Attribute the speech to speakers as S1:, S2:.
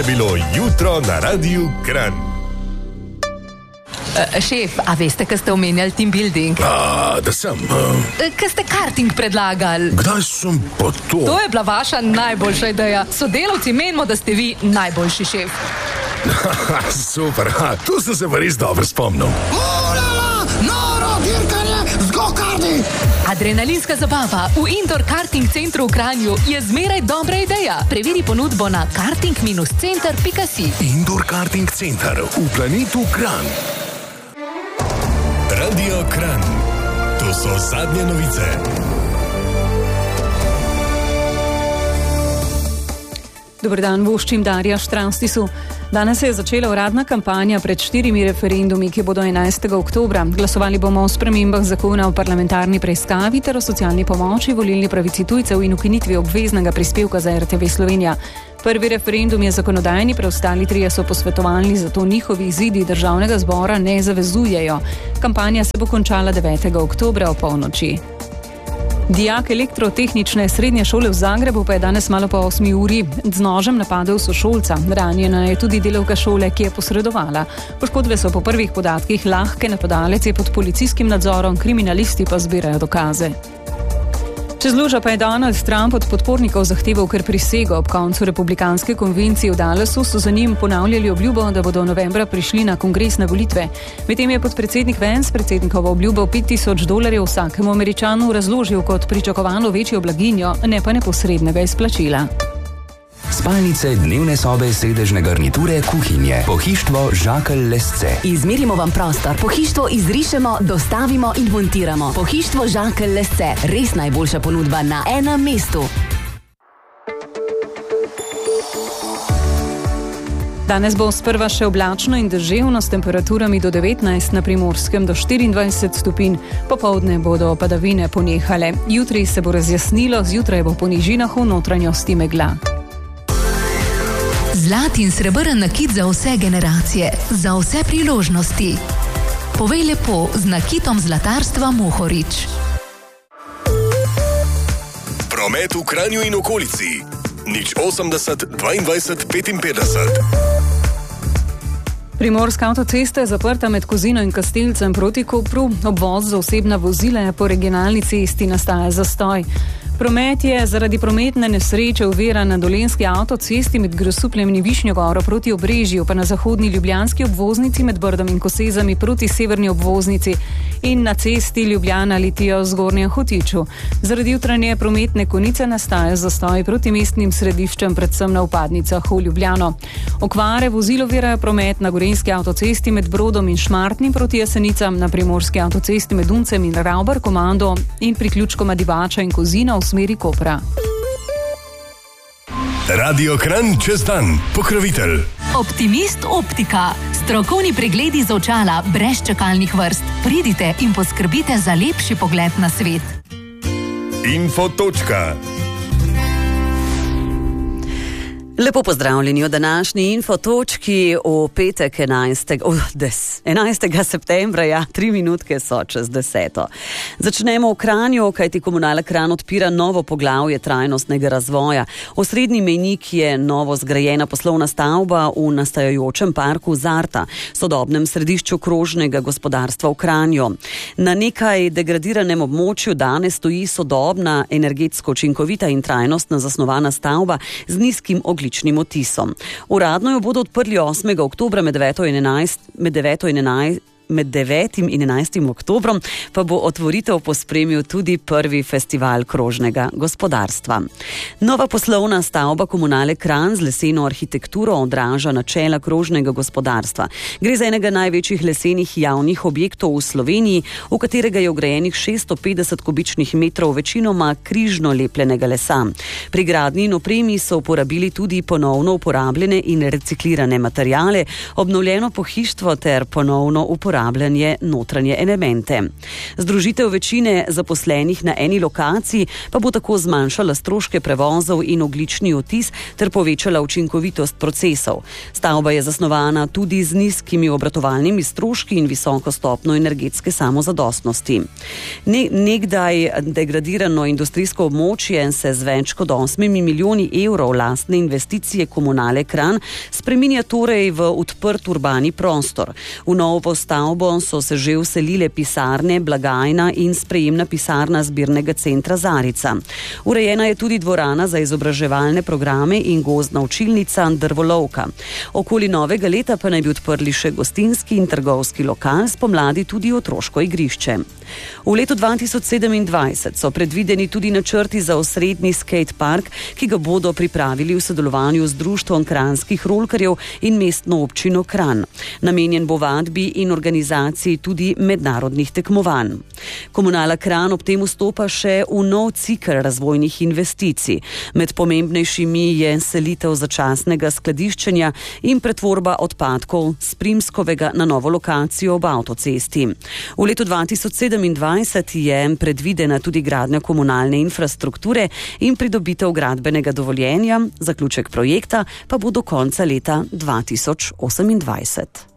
S1: je bilo jutro na Radiu Kranj.
S2: Šef, a veste, kaj ste omenjali team building?
S1: Da sem.
S2: Kaj ste karting predlagali?
S1: Kdaj sem pa to?
S2: To je bila vaša najboljša ideja. Sodelavci menimo, da ste vi najboljši šef.
S1: Super, tu sem se pa res dobro spomnil.
S3: Noro dirkanje z go-karti!
S2: Adrenalinska zabava v indoor karting centru v Kranju je zmeraj dobra ideja. Preveri ponudbo na karting-center.si.
S1: Indoor karting center v planetu Kranj. Radio Kranj. To so zadnje novice.
S4: Dober dan, voščim Darja Štranstisu. Danes se je začela uradna kampanja pred 4 referendumi, ki bodo 11. oktobra. Glasovali bomo o spremembah zakona o parlamentarni preiskavi ter o socialni pomoči, volilni pravici tujcev in ukinitvi obveznega prispevka za RTV Slovenija. Prvi referendum je zakonodajni, preostali 3 so posvetovalni, zato njihovi izidi Državnega zbora ne zavezujejo. Kampanja se bo končala 9. oktobra o polnoči. Dijak elektrotehnične srednje šole v Zagrebu pa je danes malo po 8 uri z nožem napadel sošolca. Ranjena je tudi delavka šole, ki je posredovala. Poškodbe so po prvih podatkih lahke, napadalec je pod policijskim nadzorom, kriminalisti pa zbirajo dokaze. Čez luža pa je Donald Trump od podpornikov zahteval kar prisego. Ob koncu republikanske konvencije v Dallasu so za njim ponavljali obljubo, da bodo novembra prišli na kongresne volitve. Medtem je podpredsednik Vance predsednikovo obljubo $5,000 vsakemu Američanu razložil kot pričakovano večjo blaginjo, ne pa neposrednega izplačila.
S5: Spalnice, dnevne sobe, sedežne garniture, kuhinje. Pohištvo Žakelj Lesce.
S6: Izmerimo vam prostor, pohištvo izrišemo, dostavimo in montiramo. Pohištvo Žakelj Lesce. Res najboljša ponudba na enem mestu.
S4: Danes bo sprva še oblačno in deževno s temperaturami do 19, na Primorskem do 24 stopinj. Popoldne bodo padavine ponehale. Jutri se bo razjasnilo, zjutraj bo po nižinah v notranjosti megla.
S7: Zlat in srebrn nakit za vse generacije, za vse priložnosti. Povej lepo z nakitom zlatarstva Mohorič.
S1: Promet v Kranju in okolici. 080 22 55.
S4: Primorska avtocesta je zaprta med Kozino in Kastelcem proti Kopru. Obvoz za osebna vozila po regionalni cesti nastaja zastoj. Promet je zaradi prometne nesreče oviran na dolenjski avtocesti med Grosupljem in Višnjo Goro proti Obrežju, pa na zahodni ljubljanski obvoznici med Brdom in Kosezami proti severni obvoznici in na cesti Ljubljana-Litijo v Zgornjem Hotiču. Zaradi jutranje prometne konice nastaja zastoj proti mestnim središčem, predvsem na vpadnicah v Ljubljano. Okvare vozil ovirajo promet na gorenjski avtocesti med Brodom in Šmartnim proti Jesenicam, na primorski avtocesti med Uncem in Ravbar komando in priključkoma Divača in Kozina v smeri Kopra.
S1: Radio Kranj čez dan, pokrovitelj.
S7: Optimist Optika. Strokovni pregledi za očala brez čakalnih vrst. Pridite in poskrbite za lepši pogled na svet.
S1: Info.
S8: Lepo pozdravljeni v današnji infotočki v petek 11. septembra, 3 minutke so čez 10. Začnemo v Kranju, kajti Komunala Kranj odpira novo poglavje trajnostnega razvoja. Osrednji mejnik je novo zgrajena poslovna stavba v nastajajočem parku Zarta, sodobnem središču krožnega gospodarstva v Kranju. Na nekaj degradiranem območju danes stoji sodobna, energetsko učinkovita in trajnostno zasnovana stavba z nizkim ogljičnim odtisom. Uradno jo bodo odprli 8. oktobra med 9. in 11. oktobrom pa bo otvoritev pospremil tudi prvi festival krožnega gospodarstva. Nova poslovna stavba Komunale Kranj z leseno arhitekturo odraža načela krožnega gospodarstva. Gre za enega največjih lesenih javnih objektov v Sloveniji, v katerega je vgrajenih 650 kubičnih metrov večinoma križno lepljenega lesa. Pri gradnji in opremi so uporabili tudi ponovno uporabljene in reciklirane materiale, obnovljeno pohištvo ter ponovno uporabljene uporabljanje notranje elemente. Združitev večine zaposlenih na eni lokaciji pa bo tako zmanjšala stroške prevozov in ogljični odtis ter povečala učinkovitost procesov. Stavba je zasnovana tudi z nizkimi obratovalnimi stroški in visoko stopnjo energetske samozadostnosti. Nekdaj degradirano industrijsko območje se z več kot 8 milijoni evrov lastne investicije Komunale Kranj spreminja torej v odprt urbani prostor. V novo stavbo so se že vselile pisarne, blagajna in sprejemna pisarna zbirnega centra Zarica. Urejena je tudi dvorana za izobraževalne programe in gozdna učilnica Drvolovka. Okoli novega leta pa naj bi odprli še gostinski in trgovski lokal, spomladi tudi otroško igrišče. V letu 2027 so predvideni tudi načrti za osrednji skate park, ki ga bodo pripravili v sodelovanju z Društvom kranjskih rolkarjev in mestno občino Kranj. Namenjen bo vadbi in organizaciji tudi mednarodnih tekmovanj. Komunala Kranj ob tem vstopa še v nov cikel razvojnih investicij. Med pomembnejšimi je selitev začasnega skladiščenja in pretvorba odpadkov s Primskovega na novo lokacijo ob avtocesti. V letu 2027 je predvidena tudi gradnja komunalne infrastrukture in pridobitev gradbenega dovoljenja, zaključek projekta pa bo do konca leta 2028.